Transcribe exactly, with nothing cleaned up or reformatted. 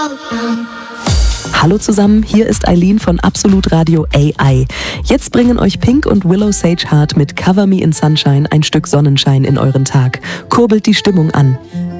Hallo zusammen, hier ist Eileen von Absolut Radio A I. Jetzt bringen euch Pink und Willow Sage Heart mit Cover Me in Sunshine ein Stück Sonnenschein in euren Tag. Kurbelt die Stimmung an.